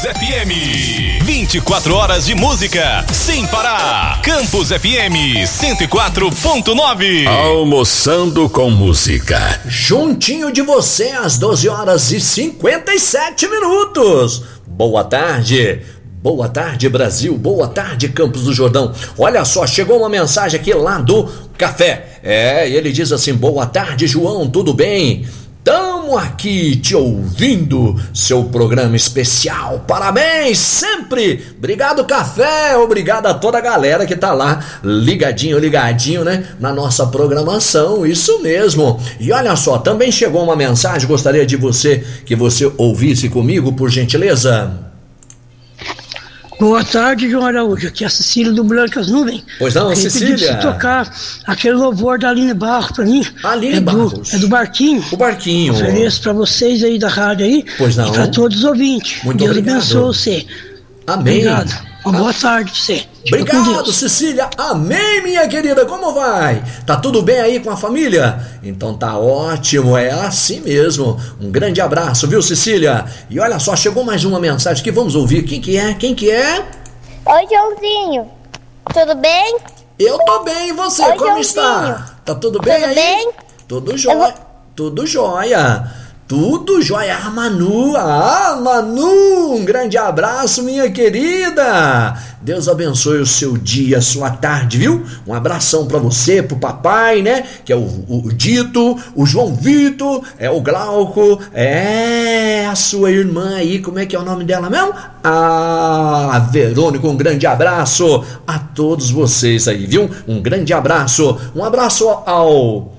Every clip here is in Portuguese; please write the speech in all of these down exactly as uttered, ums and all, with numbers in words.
F M, vinte e quatro horas de música sem parar. Campus F M cento e quatro ponto nove. Almoçando com música. Juntinho de você às doze horas e cinquenta e sete minutos. Boa tarde. Boa tarde, Brasil. Boa tarde, Campos do Jordão. Olha só, chegou uma mensagem aqui lá do Café. É, ele diz assim: boa tarde, João, tudo bem? Tamo aqui te ouvindo, seu programa especial, parabéns sempre, obrigado Café, obrigado a toda a galera que tá lá, ligadinho, ligadinho, né, na nossa programação, isso mesmo. E olha só, também chegou uma mensagem, gostaria de você, que você ouvisse comigo, por gentileza. Boa tarde, João Araújo. Aqui é a Cecília do Blancas Nuvens. Pois não, Cecília. Pediu pra você tocar aquele louvor da Aline Barros pra mim. Aline é Barros. Do, é do Barquinho. O Barquinho. Ofereço pra vocês aí da rádio aí. Pois não. E pra todos os ouvintes. Muito Deus obrigado. abençoe você. Amém. Obrigado. Uma boa tarde pra você. Obrigado, Cecília. Amém, minha querida. Como vai? Tá tudo bem aí com a família? Então tá ótimo, é assim mesmo. Um grande abraço, viu, Cecília? E olha só, chegou mais uma mensagem que vamos ouvir. Quem que é? Quem que é? Oi, Joãozinho. Tudo bem? Eu tô bem, e você? Oi, como Joãozinho. está? Tá tudo bem Tudo aí? bem? Tudo jóia. vou- Tudo jóia. Tudo jóia. Ah, Manu. Ah, Manu. Um grande abraço, minha querida. Deus abençoe o seu dia, a sua tarde, viu? Um abração pra você, pro papai, né? Que é o, o, o Dito, o João Vitor, é o Glauco, é a sua irmã aí, como é que é o nome dela mesmo? A Verônica, um grande abraço a todos vocês aí, viu? Um grande abraço. Um abraço ao...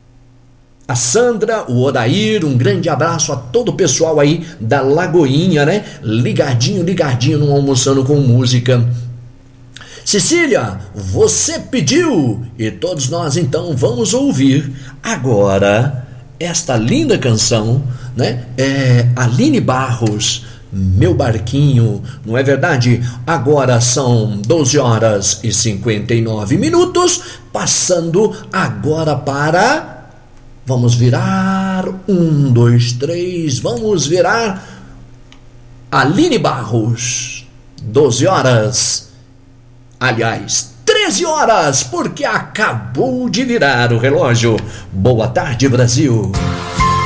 a Sandra, o Odair, um grande abraço a todo o pessoal aí da Lagoinha, né? Ligadinho, ligadinho no Almoçando com Música. Cecília, você pediu e todos nós então vamos ouvir agora esta linda canção, né? É Aline Barros, Meu Barquinho, não é verdade? Agora são doze horas e cinquenta e nove minutos, passando agora para... Vamos virar, um, dois, três, vamos virar Aline Barros, doze horas, aliás, treze horas, porque acabou de virar o relógio. Boa tarde, Brasil.